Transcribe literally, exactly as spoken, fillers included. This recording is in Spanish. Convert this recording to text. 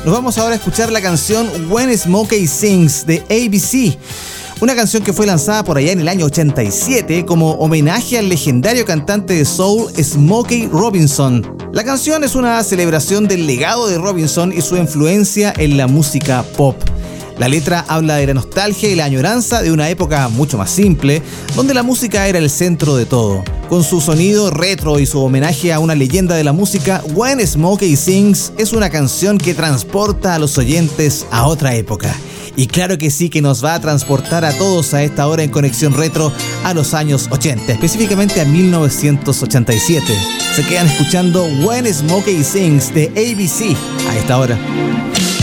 nos vamos ahora a escuchar la canción When Smokey Sings de A B C. Una canción que fue lanzada por allá en el año ochenta y siete como homenaje al legendario cantante de soul Smokey Robinson. La canción es una celebración del legado de Robinson y su influencia en la música pop. La letra habla de la nostalgia y la añoranza de una época mucho más simple, donde la música era el centro de todo. Con su sonido retro y su homenaje a una leyenda de la música, When Smokey Sings es una canción que transporta a los oyentes a otra época. Y claro que sí que nos va a transportar a todos a esta hora en Conexión Retro a los años ochenta, específicamente a mil novecientos ochenta y siete. Se quedan escuchando When Smokey Sings de A B C a esta hora.